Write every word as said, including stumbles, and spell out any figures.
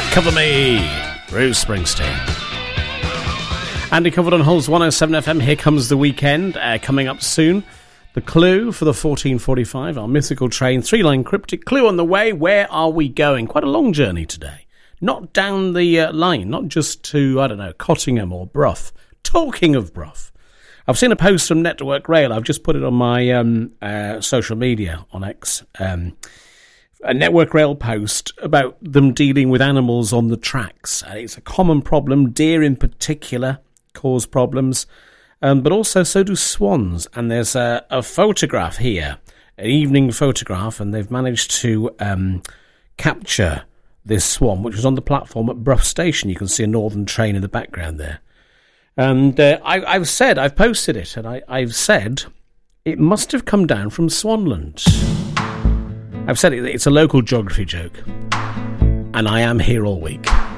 Cover Me, Bruce Springsteen. Andy covered on Holes one oh seven F M. Here Comes the Weekend, uh, coming up soon. The Clue for the fourteen forty-five, our mythical train, three-line cryptic Clue on the way. Where are we going? Quite a long journey today. Not down the uh, line, not just to, I don't know, Cottingham or Brough. Talking of Brough, I've seen a post from Network Rail. I've just put it on my um, uh, social media on X. Um, a Network Rail post about them dealing with animals on the tracks. Uh, it's a common problem. Deer in particular cause problems, um, but also so do swans. And there's a, a photograph here, an evening photograph, and they've managed to um, capture this swan, which was on the platform at Brough Station. You can see a Northern train in the background there. And uh, I, I've said, I've posted it, and I, I've said it must have come down from Swanland. I've said it, it's a local geography joke, and I am here all week.